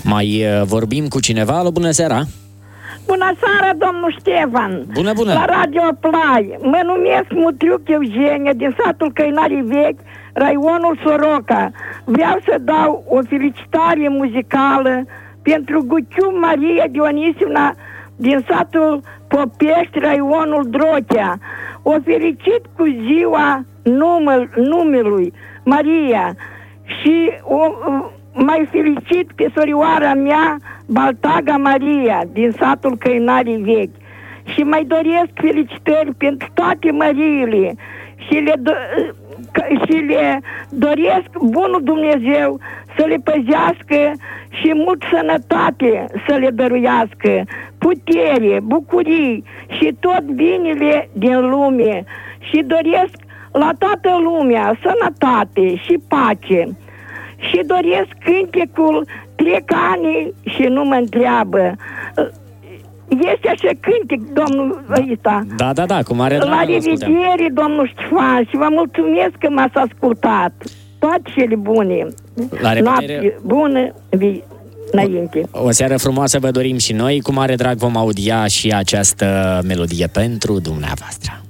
Mai vorbim cu cineva? Alo, bună seara! Bună seara, domnul Ștefan! Bună, bună! La Radio Play. Mă numesc Mutriuc Eugenia, din satul Căinarii Vechi, raionul Soroca. Vreau să dau o felicitare muzicală pentru Guciu Maria Dionisivna din satul Popești, raionul Drochea. O felicit cu ziua numelui Maria și mai felicit pe sorioara mea Baltaga Maria din satul Căinarii Vechi. Și mai doresc felicitări pentru toate Mariile și le doresc bunul Dumnezeu să le păzească și mult sănătate să le dăruiască, putere, bucurii și tot binele din lume. Și doresc la toată lumea sănătate și pace. Și doresc cântecul Trec ani și nu mă întreabă. Este așa cântec, domnul ăsta. Da, cu mare drag. La revedere, domnul Ștefan, și vă mulțumesc că m-ați ascultat. Toate cele bune. La revedere. Noapte bună, înainte. O seară frumoasă vă dorim și noi. Cu mare drag vom audia și această melodie pentru dumneavoastră.